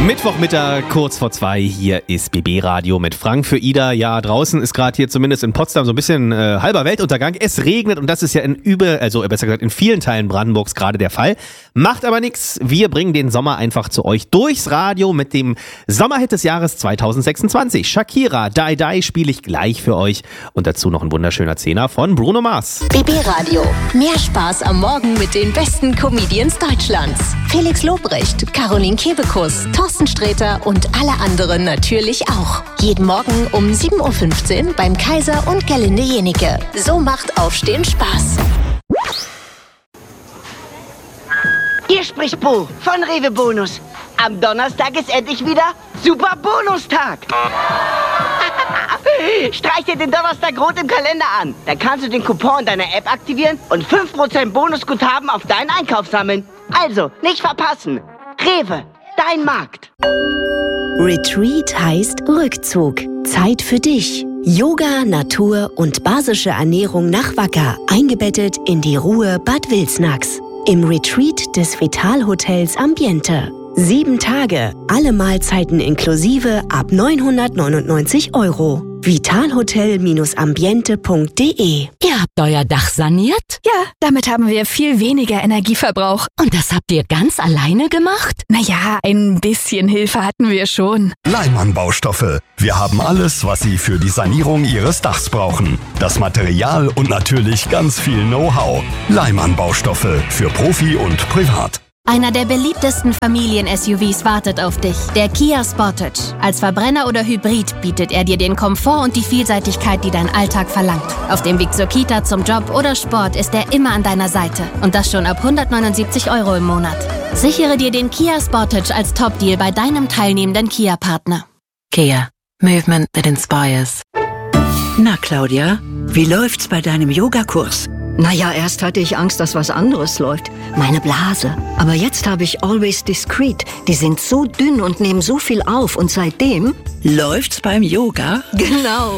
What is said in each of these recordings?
Mittwochmittag, kurz vor 2, hier ist BB Radio mit Frank für Ida. Ja, draußen ist gerade hier zumindest in Potsdam so ein bisschen halber Weltuntergang. Es regnet und das ist ja besser gesagt in vielen Teilen Brandenburgs gerade der Fall. Macht aber nichts, wir bringen den Sommer einfach zu euch durchs Radio mit dem Sommerhit des Jahres 2026. Shakira, Die Die spiele ich gleich für euch und dazu noch ein wunderschöner Zehner von Bruno Mars. BB Radio, mehr Spaß am Morgen mit den besten Comedians Deutschlands. Felix Lobrecht, Caroline Kebekus, Thorsten Sträter und alle anderen natürlich auch. Jeden Morgen um 7.15 Uhr beim Kaiser und Gerlinde Jenike. So macht Aufstehen Spaß. Hier spricht Bo von Rewe Bonus. Am Donnerstag ist endlich wieder Super Bonustag. Streich dir den Donnerstag rot im Kalender an. Dann kannst du den Coupon deiner App aktivieren und 5% Bonusguthaben auf deinen Einkauf sammeln. Also, nicht verpassen. Rewe, dein Markt. Retreat heißt Rückzug. Zeit für dich. Yoga, Natur und basische Ernährung nach Wacker. Eingebettet in die Ruhe Bad Wilsnax. Im Retreat des Vitalhotels Ambiente. 7 Tage, alle Mahlzeiten inklusive ab 999 €. Vitalhotel-ambiente.de. Ihr habt euer Dach saniert? Ja, damit haben wir viel weniger Energieverbrauch. Und das habt ihr ganz alleine gemacht? Naja, ein bisschen Hilfe hatten wir schon. Leimann Baustoffe. Wir haben alles, was Sie für die Sanierung Ihres Dachs brauchen. Das Material und natürlich ganz viel Know-how. Leimann Baustoffe für Profi und Privat. Einer der beliebtesten Familien-SUVs wartet auf dich, der Kia Sportage. Als Verbrenner oder Hybrid bietet er dir den Komfort und die Vielseitigkeit, die dein Alltag verlangt. Auf dem Weg zur Kita, zum Job oder Sport ist er immer an deiner Seite. Und das schon ab 179 € im Monat. Sichere dir den Kia Sportage als Top-Deal bei deinem teilnehmenden Kia-Partner. Kia. Movement that inspires. Na, Claudia, wie läuft's bei deinem Yogakurs? Naja, erst hatte ich Angst, dass was anderes läuft. Meine Blase. Aber jetzt habe ich Always Discreet. Die sind so dünn und nehmen so viel auf. Und seitdem... Läuft's beim Yoga? Genau.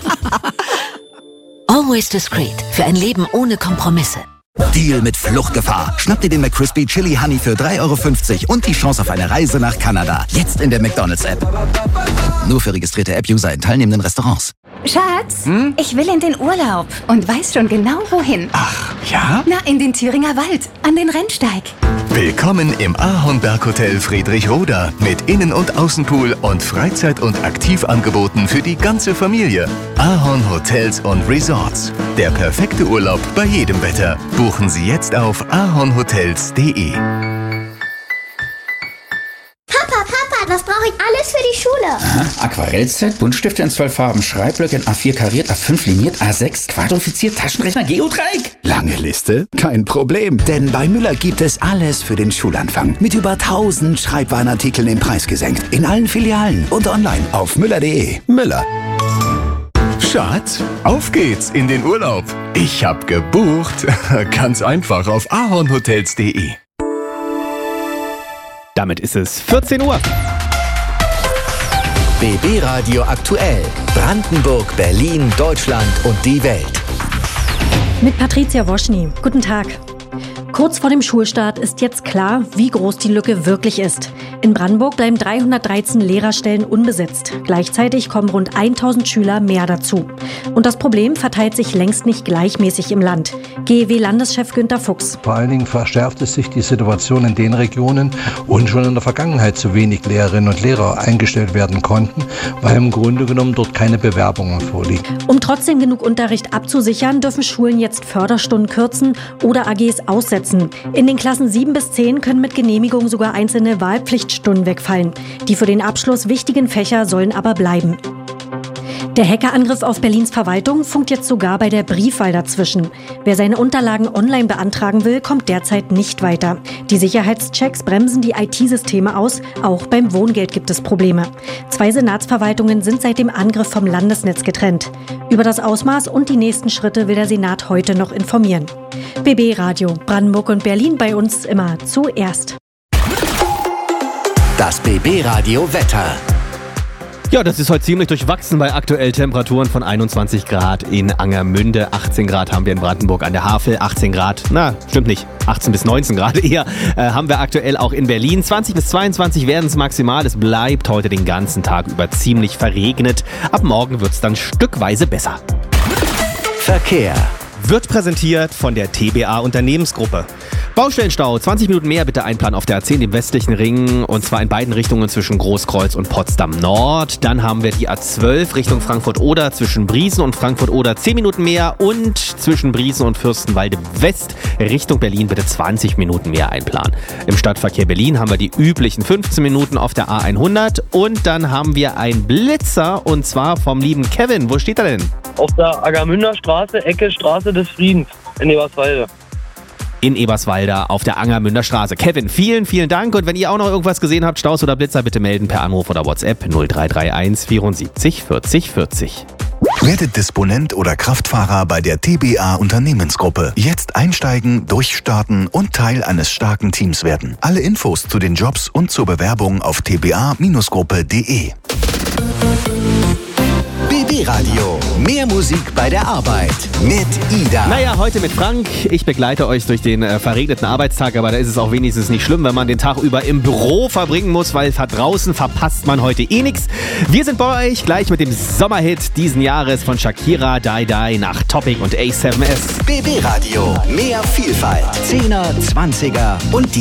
Always Discreet. Für ein Leben ohne Kompromisse. Deal mit Fluchtgefahr. Schnapp dir den McCrispy Chili Honey für 3,50 € und die Chance auf eine Reise nach Kanada. Jetzt in der McDonald's-App. Nur für registrierte App-User in teilnehmenden Restaurants. Schatz, ich will in den Urlaub und weiß schon genau wohin. Ach, ja? Na, in den Thüringer Wald, an den Rennsteig. Willkommen im Ahornberghotel Friedrichroda mit Innen- und Außenpool und Freizeit- und Aktivangeboten für die ganze Familie. Ahorn Hotels und Resorts. Der perfekte Urlaub bei jedem Wetter. Buchen Sie jetzt auf ahornhotels.de. Was brauche ich alles für die Schule? Aha, Aquarellset, Buntstifte in 12 Farben, Schreibblöcke in A4 kariert, A5 liniert, A6 quadrifiziert, Taschenrechner, Geodreieck. Lange Liste? Kein Problem, denn bei Müller gibt es alles für den Schulanfang. Mit über 1000 Schreibwarenartikeln im Preis gesenkt. In allen Filialen und online auf müller.de. Müller. Schatz, auf geht's in den Urlaub. Ich hab gebucht. Ganz einfach auf ahornhotels.de. Damit ist es 14 Uhr. BB Radio aktuell. Brandenburg, Berlin, Deutschland und die Welt. Mit Patricia Woschny. Guten Tag. Kurz vor dem Schulstart ist jetzt klar, wie groß die Lücke wirklich ist. In Brandenburg bleiben 313 Lehrerstellen unbesetzt. Gleichzeitig kommen rund 1000 Schüler mehr dazu. Und das Problem verteilt sich längst nicht gleichmäßig im Land. GEW-Landeschef Günter Fuchs. Vor allen Dingen verschärfte sich die Situation in den Regionen, wo schon in der Vergangenheit zu wenig Lehrerinnen und Lehrer eingestellt werden konnten, weil im Grunde genommen dort keine Bewerbungen vorliegen. Um trotzdem genug Unterricht abzusichern, dürfen Schulen jetzt Förderstunden kürzen oder AGs aussetzen. In den Klassen 7 bis 10 können mit Genehmigung sogar einzelne Wahlpflichtstunden wegfallen. Die für den Abschluss wichtigen Fächer sollen aber bleiben. Der Hackerangriff auf Berlins Verwaltung funkt jetzt sogar bei der Briefwahl dazwischen. Wer seine Unterlagen online beantragen will, kommt derzeit nicht weiter. Die Sicherheitschecks bremsen die IT-Systeme aus. Auch beim Wohngeld gibt es Probleme. 2 Senatsverwaltungen sind seit dem Angriff vom Landesnetz getrennt. Über das Ausmaß und die nächsten Schritte will der Senat heute noch informieren. BB Radio, Brandenburg und Berlin, bei uns immer zuerst. Das BB Radio Wetter. Ja, das ist heute ziemlich durchwachsen bei aktuell Temperaturen von 21 Grad in Angermünde. 18 Grad haben wir in Brandenburg an der Havel. 18 Grad, na, stimmt nicht. 18 bis 19 Grad eher haben wir aktuell auch in Berlin. 20 bis 22 werden es maximal. Es bleibt heute den ganzen Tag über ziemlich verregnet. Ab morgen wird es dann stückweise besser. Verkehr wird präsentiert von der TBA Unternehmensgruppe. Baustellenstau, 20 Minuten mehr bitte einplanen auf der A10, dem westlichen Ring, und zwar in beiden Richtungen zwischen Großkreuz und Potsdam Nord. Dann haben wir die A12 Richtung Frankfurt-Oder zwischen Briesen und Frankfurt-Oder 10 Minuten mehr und zwischen Briesen und Fürstenwalde West Richtung Berlin bitte 20 Minuten mehr einplanen. Im Stadtverkehr Berlin haben wir die üblichen 15 Minuten auf der A100 und dann haben wir einen Blitzer und zwar vom lieben Kevin. Wo steht er denn? Auf der Angermünder Straße, Ecke Straße des Friedens in Eberswalde. In Eberswalde auf der Angermünder Straße. Kevin, vielen, vielen Dank. Und wenn ihr auch noch irgendwas gesehen habt, Staus oder Blitzer, bitte melden per Anruf oder WhatsApp 0331 74 40 40. Werdet Disponent oder Kraftfahrer bei der TBA Unternehmensgruppe. Jetzt einsteigen, durchstarten und Teil eines starken Teams werden. Alle Infos zu den Jobs und zur Bewerbung auf tba-gruppe.de. BB Radio. Mehr Musik bei der Arbeit. Mit Ida. Naja, heute mit Frank. Ich begleite euch durch den verregneten Arbeitstag, aber da ist es auch wenigstens nicht schlimm, wenn man den Tag über im Büro verbringen muss, weil draußen verpasst man heute eh nichts. Wir sind bei euch gleich mit dem Sommerhit diesen Jahres von Shakira, Die Die nach Topic und A7S. BB Radio. Mehr Vielfalt. 10er, 20er und die